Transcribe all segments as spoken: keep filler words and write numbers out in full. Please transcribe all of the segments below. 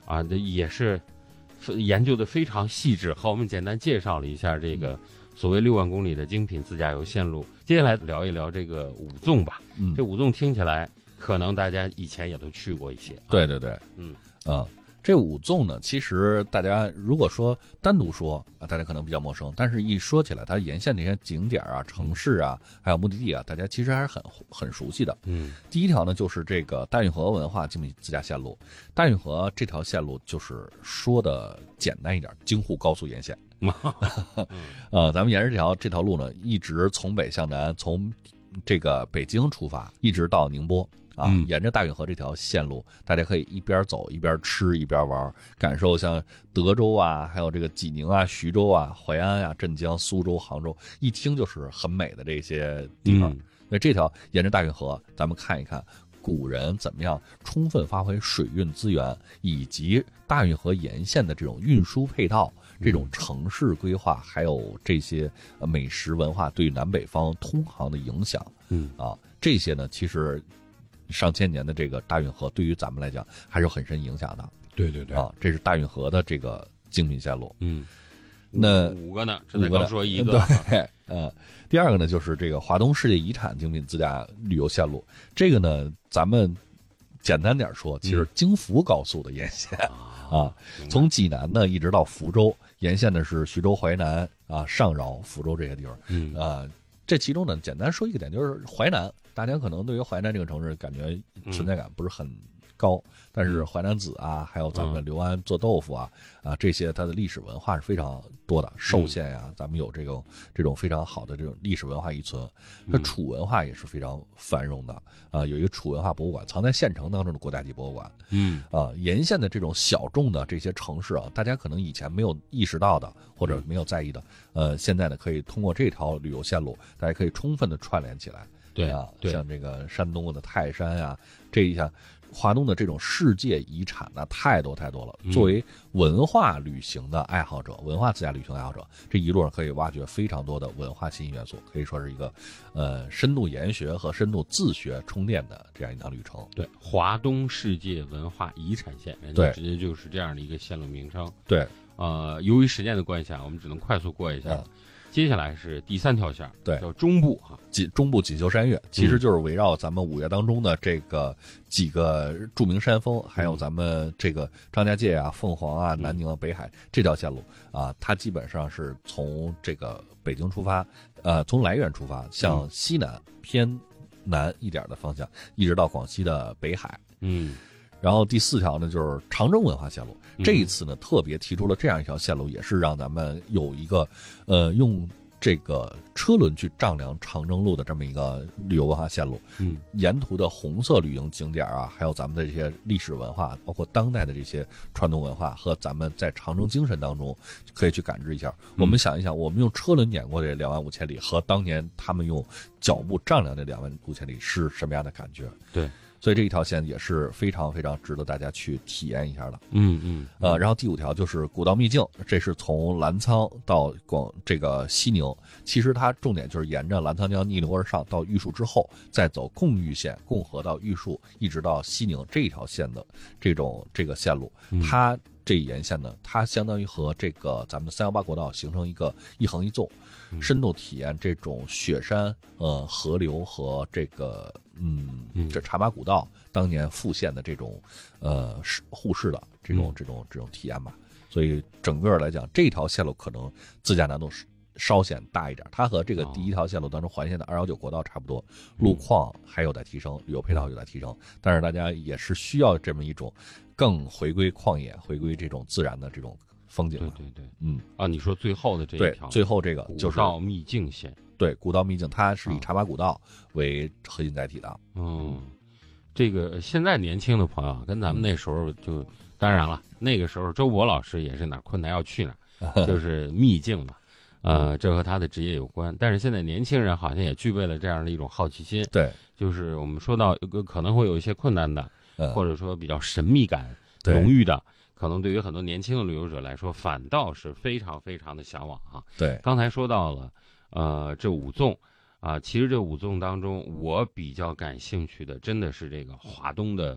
啊，这也是研究的非常细致，和我们简单介绍了一下这个所谓六万公里的精品自驾游线路。接下来聊一聊这个五纵吧。 嗯， 这五纵听起来可能大家以前也都去过一些。啊、 对对对， 嗯啊。这五纵呢，其实大家如果说单独说啊，大家可能比较陌生，但是一说起来，它沿线这些景点啊、城市啊，还有目的地啊，大家其实还是很很熟悉的。 嗯， 第一条呢，就是这个大运河文化精品自驾线路。大运河这条线路就是说的简单一点，京沪高速沿线。呃，咱们沿着这条这条路呢，一直从北向南，从这个北京出发，一直到宁波。啊，沿着大运河这条线路，大家可以一边走一边吃一边玩，感受像德州啊，还有这个济宁啊、徐州啊、淮安啊、镇江、苏州、杭州，一听就是很美的这些地方。那、嗯、这条沿着大运河，咱们看一看古人怎么样充分发挥水运资源，以及大运河沿线的这种运输配套、这种城市规划，还有这些美食文化对南北方通航的影响。 嗯啊，这些呢，其实上千年的这个大运河对于咱们来讲还是有很深影响的。 对对对， 啊，这是大运河的这个精品线路。 嗯， 那五个呢？这才刚说一个。 对，呃，第二个呢就是这个华东世界遗产精品自驾旅游线路。这个呢，咱们简单点说，其实京福高速的沿线、嗯、啊，从济南呢一直到福州，沿线的是徐州、淮南啊、上饶、福州这些地方。 嗯啊，这其中呢，简单说一个点，就是淮南。大家可能对于淮南这个城市感觉存在感不是很高，嗯、但是淮南子啊，还有咱们刘安做豆腐啊，嗯、啊这些它的历史文化是非常多的。寿县呀、啊，咱们有这种这种非常好的这种历史文化遗存。那楚文化也是非常繁荣的啊，有一个楚文化博物馆藏在县城当中的国家级博物馆。 嗯啊，沿线的这种小众的这些城市啊，大家可能以前没有意识到的或者没有在意的，呃，现在呢可以通过这条旅游线路，大家可以充分的串联起来。 对啊， 对， 像这个山东的泰山啊，这一下华东的这种世界遗产呢，太多太多了。作为文化旅行的爱好者，文化自驾旅行爱好者，这一路上可以挖掘非常多的文化新元素，可以说是一个呃深度研学和深度自学充电的这样一趟旅程。 对，华东世界文化遗产线， 对， 直接就是这样的一个线路名称。 对， 呃，由于时间的关系啊，我们只能快速过一下。嗯，接下来是第三条线， 对， 叫中部哈， 锦中部锦绣山岳，其实就是围绕咱们五岳当中的这个几个著名山峰，还有咱们这个张家界啊、凤凰啊、南宁啊、北海这条线路啊，它基本上是从这个北京出发，呃，从来源出发，向西南偏南一点的方向，一直到广西的北海。 嗯。 然后第四条呢，就是长征文化线路。这一次呢，特别提出了这样一条线路，也是让咱们有一个，呃，用这个车轮去丈量长征路的这么一个旅游文化线路。 嗯， 沿途的红色旅游景点啊，还有咱们的这些历史文化，包括当代的这些传统文化和咱们在长征精神当中，可以去感知一下。嗯、我们想一想，我们用车轮碾过这两万五千里，和当年他们用脚步丈量这两万五千里是什么样的感觉？ 对。 所以这一条线也是非常非常值得大家去体验一下的。 嗯嗯。 呃，然后第五条就是古道秘境，这是从澜沧到广这个西宁，其实它重点就是沿着澜沧江逆流而上到玉树之后，再走贡玉线，共河到玉树，一直到西宁这一条线的这种这个线路，它这一沿线呢，它相当于和这个咱们三幺八国道形成一个一横一纵，深度体验这种雪山、呃河流和这个嗯这茶马古道当年复现的这种呃互市的这种这种这种体验吧。所以整个来讲，这条线路可能自驾难度是稍显大一点，它和这个第一条线路当中环线的二幺九国道差不多，路况还有待提升，旅游配套有待提升，但是大家也是需要这么一种更回归旷野、回归这种自然的这种风景。 对对对， 嗯啊，你说最后的这一条， 对，最后这个就是古道秘境线， 对，古道秘境，它是以茶马古道为核心载体的。 嗯，这个现在年轻的朋友跟咱们那时候就，当然了，那个时候周博老师也是哪困难要去哪，就是秘境嘛。呃，这和他的职业有关，但是现在年轻人好像也具备了这样的一种好奇心。 对， 就是我们说到有个可能会有一些困难的， 嗯、 或者说比较神秘感浓郁的，可能对于很多年轻的旅游者来说，反倒是非常非常的向往啊。 对， 刚才说到了，呃，这五纵啊、呃，其实这五纵当中，我比较感兴趣的真的是这个华东的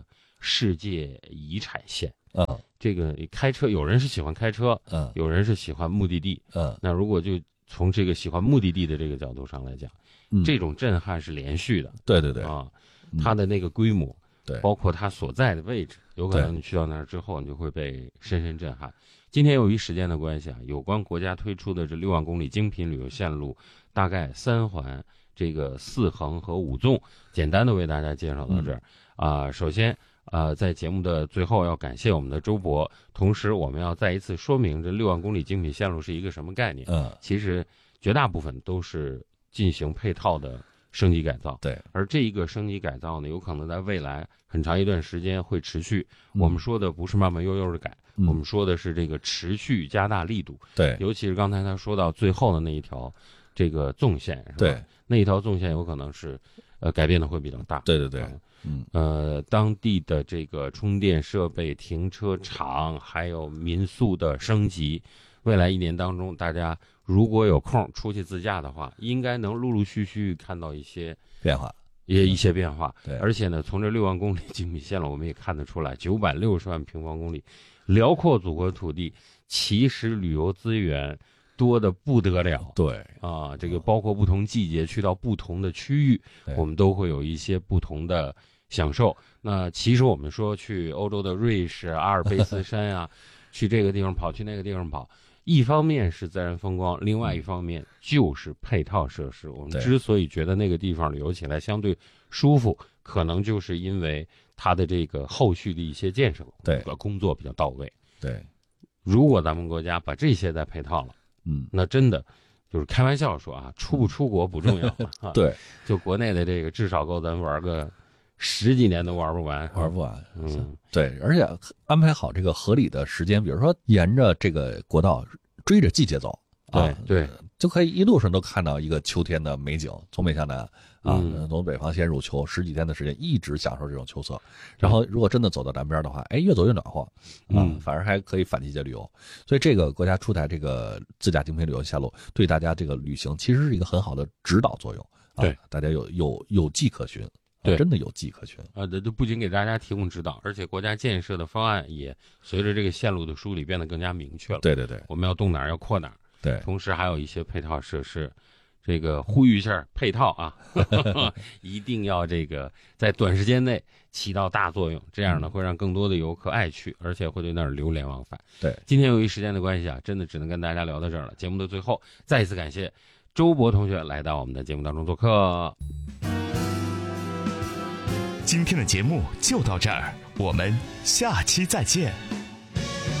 世界遗产线。 嗯， 这个开车，有人是喜欢开车， 嗯， 有人是喜欢目的地， 嗯， 那如果就从这个喜欢目的地的这个角度上来讲， 嗯、 这种震撼是连续的。 对对对啊，它的那个规模， 对， 包括它所在的位置，有可能你去到那儿之后，你就会被深深震撼。今天由于时间的关系啊，有关国家推出的这六万公里精品旅游线路，大概三环、这个四横和五纵，简单的为大家介绍到这儿。啊、嗯呃，首先。呃，在节目的最后要感谢我们的周博，同时我们要再一次说明这六万公里精品线路是一个什么概念。 嗯， 其实绝大部分都是进行配套的升级改造。 对， 而这一个升级改造呢，有可能在未来很长一段时间会持续。嗯、我们说的不是慢慢悠悠的改，嗯、我们说的是这个持续加大力度。 对， 尤其是刚才他说到最后的那一条这个纵线，是吧？ 对， 那一条纵线有可能是呃改变的会比较大。 对对对。 嗯嗯， 呃，当地的这个充电设备、停车场，还有民宿的升级，未来一年当中，大家如果有空出去自驾的话，应该能陆陆续续看到一些变化， 也一些变化。 对， 而且呢，从这六万公里精品线路，我们也看得出来，九百六十万平方公里，辽阔祖国土地，其实旅游资源多得不得了。 对啊，这个包括不同季节去到不同的区域，我们都会有一些不同的享受。那其实我们说去欧洲的瑞士、阿尔卑斯山啊，去这个地方跑，去那个地方跑，一方面是自然风光，另外一方面就是配套设施。我们之所以觉得那个地方旅游起来相对舒服，可能就是因为它的这个后续的一些建设， 对， 工作比较到位。 对， 如果咱们国家把这些再配套了， 嗯， 那真的就是开玩笑说啊，出不出国不重要，啊、 对， 就国内的这个至少够咱玩个十几年都玩不完， 玩不完。 嗯， 对，而且安排好这个合理的时间，比如说沿着这个国道追着季节走， 对、 啊、 对， 就可以一路上都看到一个秋天的美景，从北向南啊， 嗯、 从北方先入秋，十几天的时间一直享受这种秋色。然后如果真的走到南边的话，哎，越走越暖和，啊， 嗯， 反而还可以反季节旅游。所以这个国家出台这个自驾精品旅游线路，对大家这个旅行其实是一个很好的指导作用。啊、 对， 大家有有有迹可循。 对， 真的有迹可循啊！这不仅给大家提供指导，而且国家建设的方案也随着这个线路的梳理变得更加明确了。 对对对， 我们要动哪儿要扩哪儿。 对， 同时还有一些配套设施，这个呼吁一下配套啊，一定要这个在短时间内起到大作用，这样呢会让更多的游客爱去，而且会对那儿流连忘返。 对， 今天由于时间的关系啊，真的只能跟大家聊到这儿了。节目的最后，再一次感谢周博同学来到我们的节目当中做客。 今天的节目就到这儿，我们下期再见。